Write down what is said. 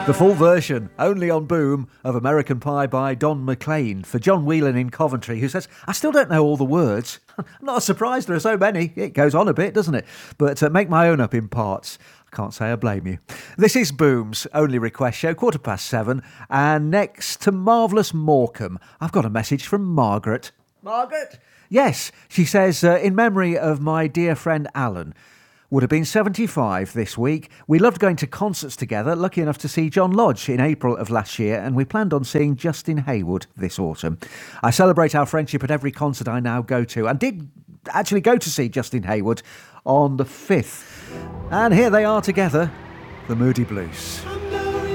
The full version, only on Boom, of American Pie by Don McLean for John Whelan in Coventry, who says, I still don't know all the words. I'm not surprised there are so many. It goes on a bit, doesn't it? But make my own up in parts. I can't say I blame you. This is Boom's only request show, 7:15. And next to Marvellous Morecambe, I've got a message from Margaret. Margaret? Yes, she says, in memory of my dear friend Alan, would have been 75 this week. We loved going to concerts together, lucky enough to see John Lodge in April of last year, and we planned on seeing Justin Hayward this autumn. I celebrate our friendship at every concert I now go to, and did actually go to see Justin Hayward on the 5th. And here they are together, the Moody Blues.